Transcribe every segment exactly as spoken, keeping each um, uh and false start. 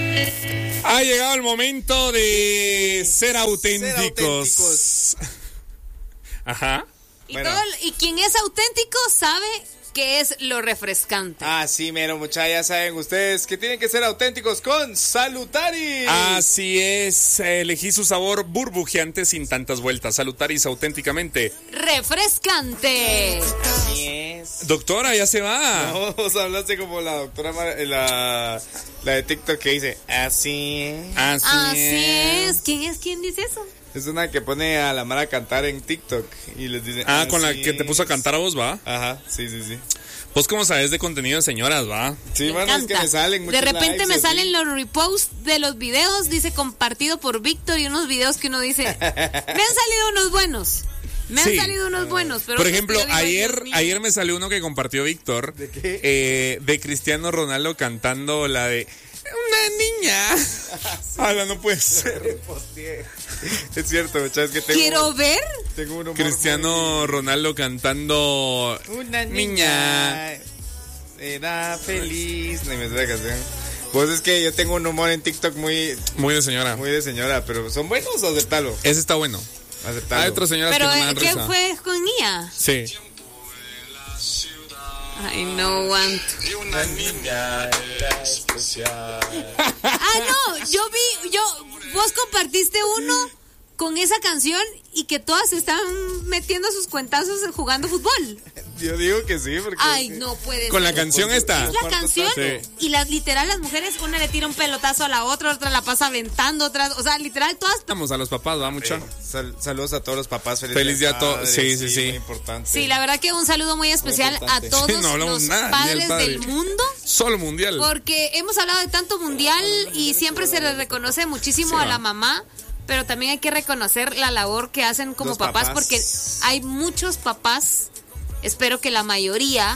Ha llegado el momento de ser auténticos. Ser auténticos. Ajá. Y, bueno. todo, y quien es auténtico sabe que es lo refrescante. Ah, sí, mero, muchachos, ya saben ustedes que tienen que ser auténticos con Salutaris. Así es, elegí su sabor burbujeante sin tantas vueltas. Salutaris, auténticamente refrescante. Así es. Doctora, ya se va. No, vos hablaste como la doctora, la, la de TikTok que dice, así es. Así, así es. es. ¿Quién es? ¿Quién dice eso? Es una que pone a la Mara a cantar en TikTok y les dice... Ah, con la que te puso a cantar a vos, ¿va? Ajá, sí, sí, sí. Vos como sabes de contenido de señoas, ¿va? Sí, bueno, es que me salen muchos de repente likes, me así. salen los reposts de los videos, dice compartido por Víctor y unos videos que uno dice, me han salido unos buenos. Me sí. han salido unos buenos, pero... Por ejemplo, digo, ayer ayer me salió uno que compartió Víctor. ¿De qué? Eh, de Cristiano Ronaldo cantando la de... Una niña. Sí, Ala, no puede ser. Es cierto, muchachos, que tengo... Quiero ver. Tengo un humor Cristiano muy... Ronaldo cantando... Una niña. Era feliz. No me sé la canción. Pues es que yo tengo un humor en TikTok muy... Muy de señora. Muy de señora, pero ¿son buenos o aceptalo? Ese está bueno. Aceptalo. Hay otras señoras pero, que no me dan ¿qué risa. fue con ella? Sí. Ay, no aguanto. Y una niña era especial. Ah, no, yo vi, yo, vos compartiste uno con esa canción y que todas están metiendo sus cuentazos jugando fútbol. Yo digo que sí, porque... Ay, no puede ser. Con la canción esta. Es la canción sí. Y las literal las mujeres, una le tira un pelotazo a la otra, otra la pasa aventando, otra, o sea, literal todas. Vamos a los papás, va mucho. Sí. Sal, saludos a todos los papás, feliz, Feliz día a todos. padres, Sí, sí, sí. Muy importante. Sí, la verdad que un saludo muy especial Muy a todos sí, no los nada, padres padre. del mundo. Solo mundial. Porque hemos hablado de tanto mundial y siempre se les reconoce muchísimo sí, a la mamá, pero también hay que reconocer la labor que hacen como papás, papás, porque hay muchos papás, espero que la mayoría,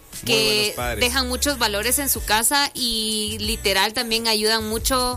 que dejan muchos valores en su casa y literal también ayudan mucho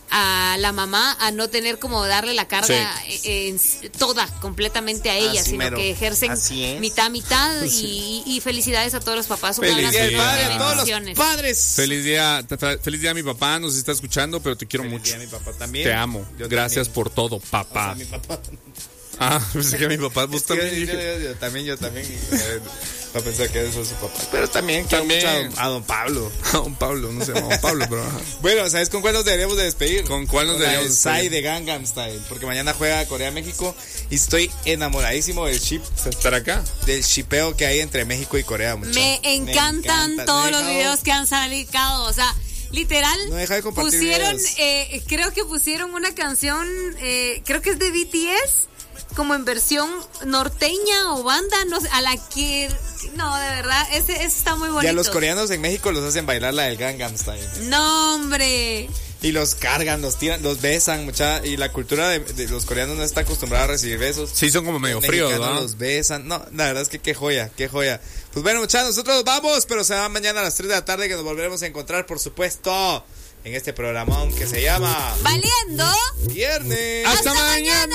a la mamá a no tener como darle la carga sí. en, en, toda completamente a ella, así sino mero. que ejercen mitad mitad y, y felicidades a todos los papás. Feliz día, padre, a todos los padres. Feliz día, feliz día a mi papá, nos está escuchando, pero te quiero feliz mucho. Día a mi papá también. Te amo. Yo Gracias también. por todo, papá. O sea, mi papá. Ah, pensé que mi papá, vos también. Yo, yo, yo, yo también, yo también. Eh, para pensar que eso es su papá. Pero también quiero también. mucho a don, a don Pablo. A don Pablo, no se llama don Pablo, pero. Ajá. Bueno, ¿sabes con cuál nos deberíamos de despedir? ¿Con cuál nos con deberíamos de despedir? Psy de Gangnam Style. Porque mañana juega Corea-México y estoy enamoradísimo del ship. ¿Estar acá? Del shipeo que hay entre México y Corea. Mucho. Me encantan Me encanta. todos no los videos que han salido. O sea, literal, no deja de compartir pusieron, videos. eh, creo que pusieron una canción, eh, creo que es de B T S, como en versión norteña o banda, no sé, a la que, no, de verdad, ese, ese está muy bonito. Y a los coreanos en México los hacen bailar la del Gangnam Style. No, hombre. Y los cargan, los tiran, los besan, mucha, y la cultura de, de los coreanos no está acostumbrada a recibir besos. Sí, son como medio los fríos, mexicanos ¿no? Los besan, no, la verdad es que qué joya, qué joya. Pues bueno, muchachos, nosotros vamos, pero será mañana a las tres de la tarde que nos volveremos a encontrar, por supuesto, en este programón que se llama Valiendo Viernes. ¡Hasta, Hasta mañana!